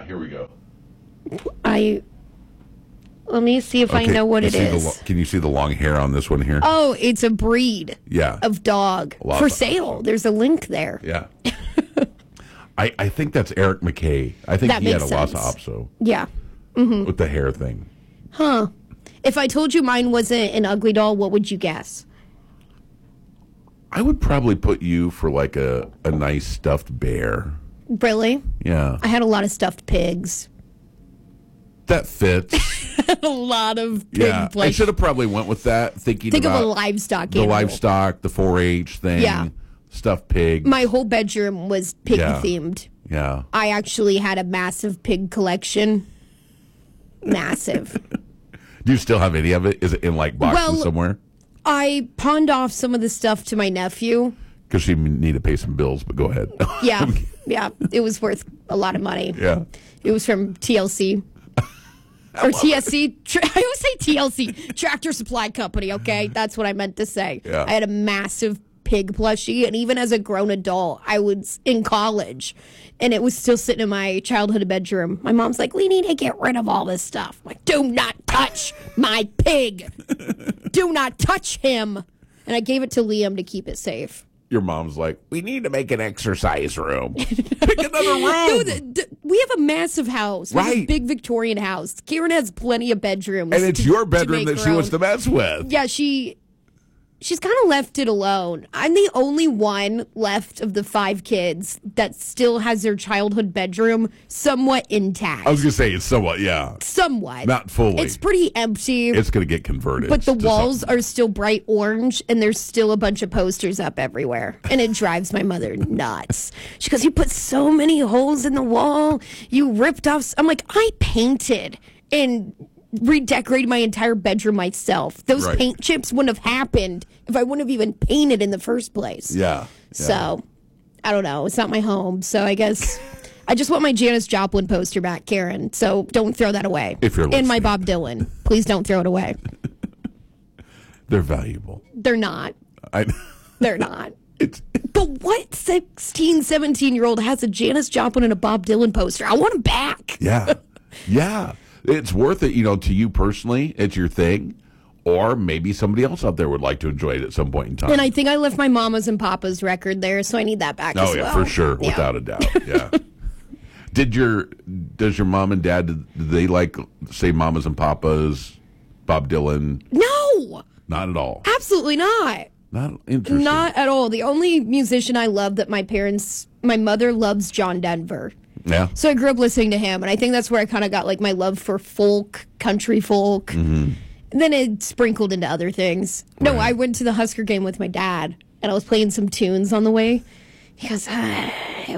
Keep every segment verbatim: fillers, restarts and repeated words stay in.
here we go. I let me see if Okay, I know what you it see the is. lo- can you see the long hair on this one here? Oh, it's a breed Yeah. of dog Lot for of- sale. There's a link there. Yeah. I, I think that's Eric McKay. I think That he had a makes Lhasa sense. Apso Yeah. with the hair thing. Huh. If I told you mine wasn't an ugly doll, what would you guess? I would probably put you for like a, a nice stuffed bear. Really? Yeah. I had a lot of stuffed pigs. That fits. a lot of pig Yeah. I plush. should have probably went with that, thinking Think about of a livestock the animal. livestock, the four H thing, Yeah. stuffed pig. My whole bedroom was pig Yeah. themed. yeah. I actually had a massive pig collection. Massive. Do you still have any of it? Is it in like boxes Well- somewhere? I pawned off some of the stuff to my nephew. Because she need to pay some bills, but go ahead. Yeah. Yeah. It was worth a lot of money. yeah. It was from T L C. Or T S C. Tra- I always say T L C, Tractor Supply Company, okay? That's what I meant to say. Yeah. I had a massive pig plushie, and even as a grown adult, I was in college, and it was still sitting in my childhood bedroom. My mom's like, we need to get rid of all this stuff. I'm like, do not touch my pig. Do not touch him. And I gave it to Liam to keep it safe. Your mom's like, we need to make an exercise room. Pick another room. No, the, the, we have a massive house. We have a Right. big Victorian house. Karen has plenty of bedrooms. and it's to- your to bedroom make that her she wants own. to mess with. Yeah, she she's kind of left it alone. I'm the only one left of the five kids that still has their childhood bedroom somewhat intact. I was going to say, it's somewhat, yeah. somewhat. Not fully. It's pretty empty. It's going to get converted. but the to walls something. are still bright orange, and there's still a bunch of posters up everywhere. And it drives my mother nuts. She goes, you put so many holes in the wall. You ripped off. s-" I'm like, I painted and redecorated my entire bedroom myself. Those Right. paint chips wouldn't have happened if I wouldn't have even painted in the first place. Yeah. yeah. So, I don't know. It's not my home. So I guess I just want my Janis Joplin poster back, Karen. So don't throw that away. If you're And my listening. Bob Dylan. Please don't throw it away. They're valuable. They're not. I, They're not. it's, But what sixteen, seventeen year old has a Janis Joplin and a Bob Dylan poster? I want them back. yeah. Yeah. It's worth it, you know, to you personally. It's your thing. Or maybe somebody else out there would like to enjoy it at some point in time. And I think I left my mama's and papa's record there, so I need that back oh, as yeah, well. for sure. Yeah. Without a doubt. Yeah. Did your, does your mom and dad, did they like, say, mamas and papas, Bob Dylan? No, Not at all. absolutely not. Not interesting. Not at all. The only musician I love that my parents, my mother loves John Denver. Yeah. So I grew up listening to him, and I think that's where I kind of got like my love for folk, country folk. Mm-hmm. And then it sprinkled into other things. No, Right. I went to the Husker game with my dad, and I was playing some tunes on the way. He goes, "Ah,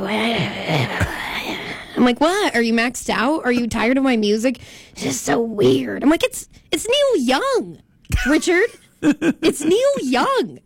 I'm like, what? Are you maxed out? Are you tired of my music? It's just so weird. I'm like, it's it's Neil Young, Richard. It's Neil Young.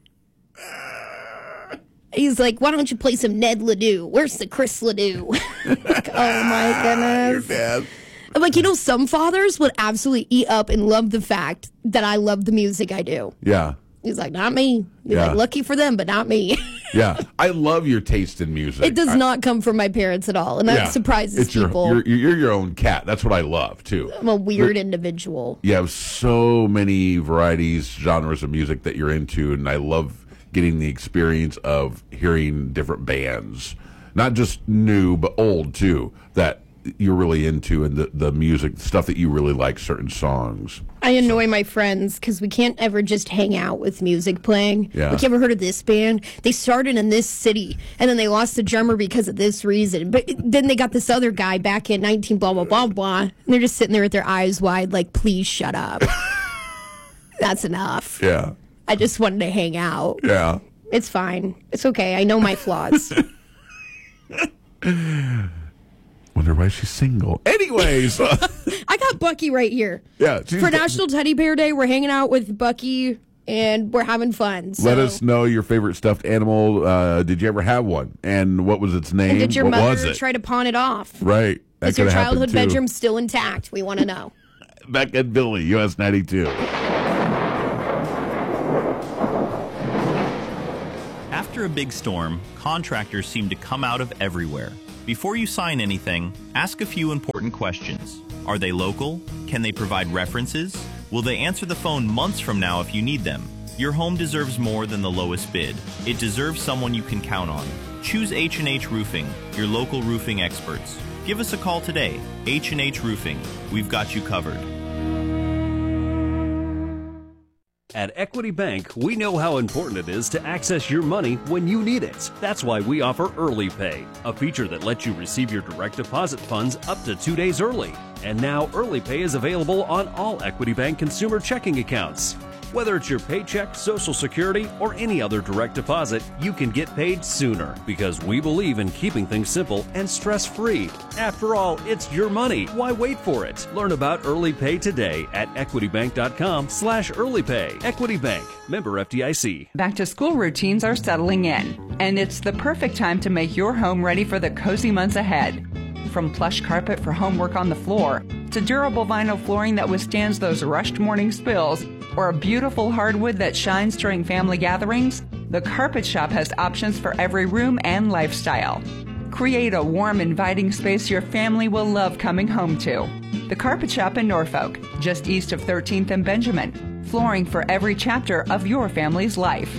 He's like, why don't you play some Ned Ledoux? Where's the Chris Ledoux? Like, oh my goodness. Your dad. I'm like, you know, some fathers would absolutely eat up and love the fact that I love the music I do. Yeah. He's like, not me. He's Yeah. like, lucky for them, but not me. Yeah. I love your taste in music. It does I- not come from my parents at all, and that yeah. surprises it's your, people. You're, you're your own cat. That's what I love, too. I'm a weird individual. You have so many varieties, genres of music that you're into, and I love getting the experience of hearing different bands, not just new but old too, that you're really into, and the, the music stuff that you really like, certain songs. I annoy my friends because we can't ever just hang out with music playing. Yeah. Like, you ever heard of this band? They started in this city, and then they lost the drummer because of this reason. But then they got this other guy back in nineteen blah, blah, blah, blah. And they're just sitting there with their eyes wide like, please shut up. That's enough. Yeah, I just wanted to hang out. yeah. It's fine. It's okay. I know my flaws. Wonder why she's single. Anyways, uh, I got Bucky right here. yeah. she's- For National Teddy Bear Day, we're hanging out with Bucky, and we're having fun. So. Let us know your favorite stuffed animal. Uh, did you ever have one? And what was its name? And did your what was mother it? try to pawn it off? Right. That Is your could happen, childhood too. bedroom still intact? We want to know. Back at Billy, U S ninety-two. After a big storm, contractors seem to come out of everywhere. Before you sign anything, ask a few important questions. Are they local? Can they provide references? Will they answer the phone months from now if you need them? Your home deserves more than the lowest bid. It deserves someone you can count on. Choose H and H Roofing, your local roofing experts. Give us a call today. H and H Roofing. We've got you covered. At Equity Bank, we know how important it is to access your money when you need it. That's why we offer Early Pay, a feature that lets you receive your direct deposit funds up to two days early. And now Early Pay is available on all Equity Bank consumer checking accounts. Whether it's your paycheck, Social Security, or any other direct deposit, you can get paid sooner because we believe in keeping things simple and stress-free. After all, it's your money. Why wait for it? Learn about Early Pay today at equitybank.com slash earlypay. Equity Bank, member F D I C. Back to school routines are settling in, and it's the perfect time to make your home ready for the cozy months ahead. From plush carpet for homework on the floor, to durable vinyl flooring that withstands those rushed morning spills, or a beautiful hardwood that shines during family gatherings, the Carpet Shop has options for every room and lifestyle. Create a warm, inviting space your family will love coming home to. The Carpet Shop in Norfolk, just east of thirteenth and Benjamin. Flooring for every chapter of your family's life.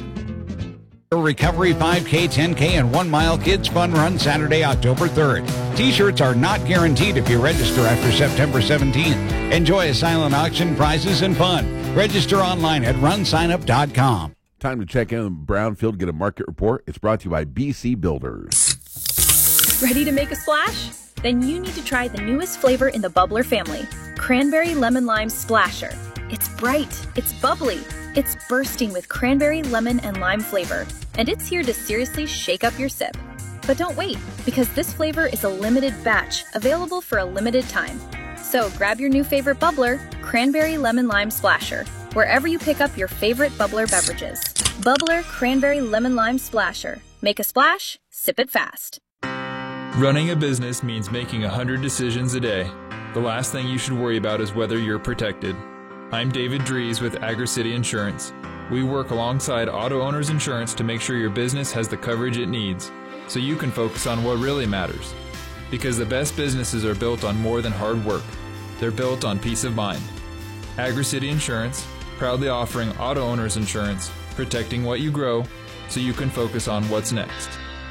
Recovery five K, ten K, and one mile Kids Fun Run Saturday, October third. T-shirts are not guaranteed if you register after September seventeenth. Enjoy a silent auction, prizes, and fun. Register online at run sign up dot com. Time to check in Brownfield, get a market report. It's brought to you by B C Builders. Ready to make a splash? Then you need to try the newest flavor in the Bubbler family, Cranberry Lemon Lime Splasher. It's bright, it's bubbly, it's bursting with cranberry, lemon, and lime flavor, and it's here to seriously shake up your sip. But don't wait, because this flavor is a limited batch, available for a limited time. So grab your new favorite bubbler, Cranberry Lemon Lime Splasher, wherever you pick up your favorite bubbler beverages. Bubbler Cranberry Lemon Lime Splasher. Make a splash, sip it fast. Running a business means making a hundred decisions a day. The last thing you should worry about is whether you're protected. I'm David Dries with AgriCity Insurance. We work alongside Auto Owners Insurance to make sure your business has the coverage it needs, so you can focus on what really matters. Because the best businesses are built on more than hard work. They're built on peace of mind. AgriCity Insurance, proudly offering Auto Owners Insurance, protecting what you grow, so you can focus on what's next.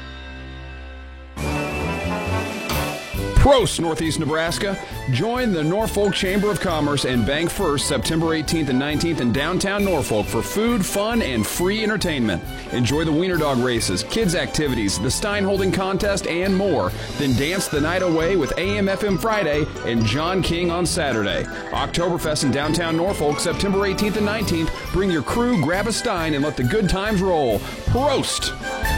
Prost, Northeast Nebraska. Join the Norfolk Chamber of Commerce and Bank First September eighteenth and nineteenth in downtown Norfolk for food, fun, and free entertainment. Enjoy the Wiener Dog races, kids' activities, the Stein Holding Contest, and more. Then dance the night away with A M F M Friday and John King on Saturday. Oktoberfest in downtown Norfolk September eighteenth and nineteenth. Bring your crew, grab a Stein, and let the good times roll. Prost!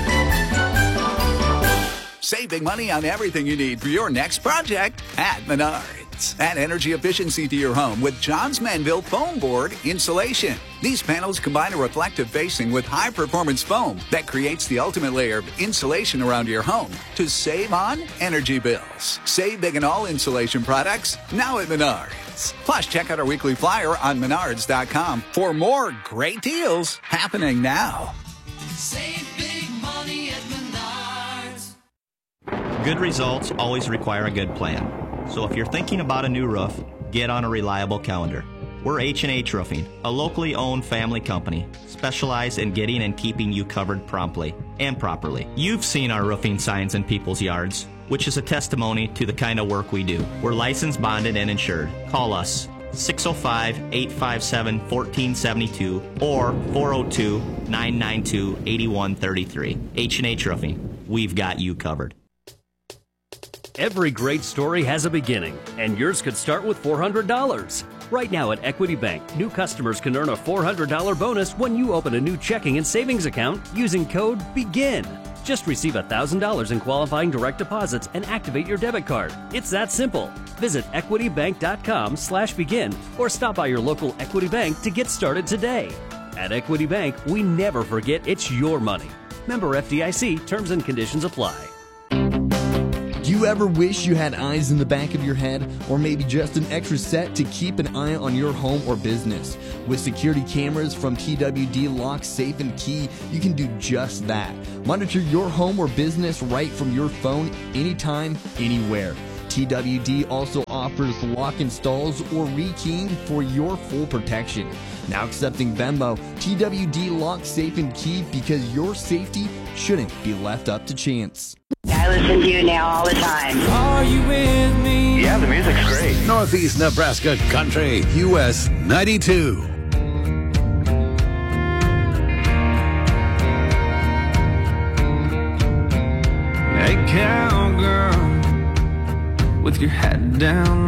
Save big money on everything you need for your next project at Menards. Add energy efficiency to your home with Johns Manville Foam Board Insulation. These panels combine a reflective facing with high-performance foam that creates the ultimate layer of insulation around your home to save on energy bills. Save big on all insulation products now at Menards. Plus, check out our weekly flyer on menards dot com for more great deals happening now. Save big money at Menards. Good results always require a good plan. So if you're thinking about a new roof, get on a reliable calendar. We're H and H Roofing, a locally owned family company, specialized in getting and keeping you covered promptly and properly. You've seen our roofing signs in people's yards, which is a testimony to the kind of work we do. We're licensed, bonded, and insured. Call us six oh five, eight five seven, one four seven two or four oh two, nine nine two, eight one three three. H and H Roofing. We've got you covered. Every great story has a beginning, and yours could start with four hundred dollars. Right now at Equity Bank, new customers can earn a four hundred dollars bonus when you open a new checking and savings account using code BEGIN. Just receive one thousand dollars in qualifying direct deposits and activate your debit card. It's that simple. Visit equitybank.com slash begin or stop by your local Equity Bank to get started today. At Equity Bank, we never forget it's your money. Member F D I C, terms and conditions apply. Do you ever wish you had eyes in the back of your head, or maybe just an extra set to keep an eye on your home or business? With security cameras from T W D Lock, Safe and Key, you can do just that. Monitor your home or business right from your phone, anytime, anywhere. T W D also offers lock installs or rekeying for your full protection. Now accepting Venmo, T W D Lock, Safe and Key, because your safety shouldn't be left up to chance. I listen to you now all the time. Are you with me? Yeah, the music's great. Northeast Nebraska Country, U S ninety-two. Hey, cowgirl, with your head down.